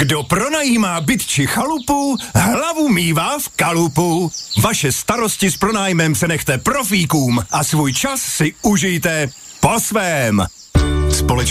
Kdo pronajímá byt či chalupu, hlavu mívá v kalupu. Vaše starosti s pronájmem se nechte profíkům a svůj čas si užijte po svém. Společnost